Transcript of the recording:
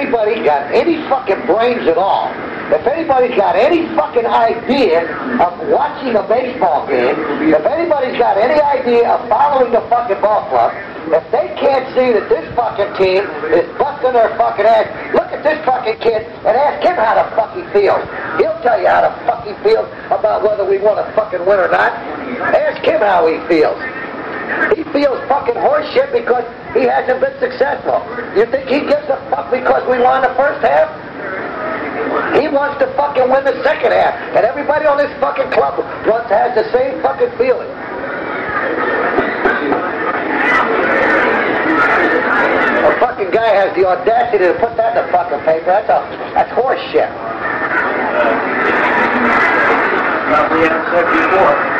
anybody got any fucking brains at all, if anybody's got any fucking idea of watching a baseball game, if anybody's got any idea of following the fucking ball club, if they can't see that this fucking team is busting their fucking ass, look at this fucking kid and ask him how to fucking feel. He'll tell you how to fucking feel about whether we want to fucking win or not. Ask him how he feels. He feels fucking horseshit because he hasn't been successful. You think he gives a fuck because we won the first half? He wants to fucking win the second half. And everybody on this fucking club has the same fucking feeling. A fucking guy has the audacity to put that in the fucking paper. That's horse shit. Well, we have said before.